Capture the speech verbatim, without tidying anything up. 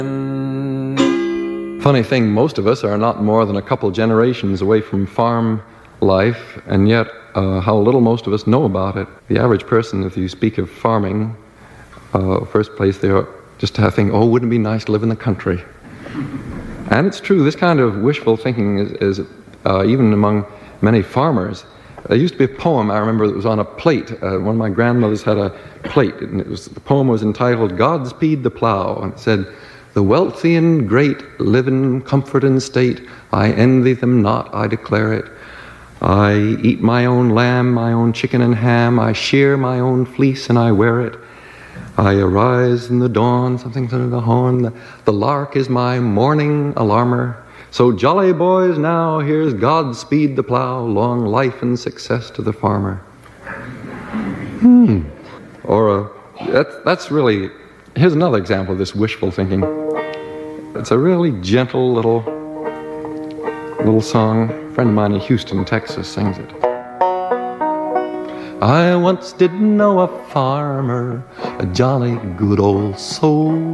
Funny thing, most of us are not more than a couple generations away from farm life, and yet uh, how little most of us know about it. The average person, if you speak of farming, uh, first place they're just to think, oh, wouldn't it be nice to live in the country? And it's true, this kind of wishful thinking is, is uh, even among many farmers. There used to be a poem, I remember, that was on a plate. Uh, one of my grandmothers had a plate, and it was, the poem was entitled, Godspeed the Plow, and it said, the wealthy and great live in comfort and state. I envy them not, I declare it. I eat my own lamb, my own chicken and ham. I shear my own fleece and I wear it. I arise in the dawn, something's under the horn. The, the lark is my morning alarmer. So jolly boys, now here's Godspeed the plow. Long life and success to the farmer. Hmm. Or uh, that's, that's really, here's another example of this wishful thinking. It's a really gentle little, little song. A friend of mine in Houston, Texas, sings it. I once did know a farmer, a jolly good old soul.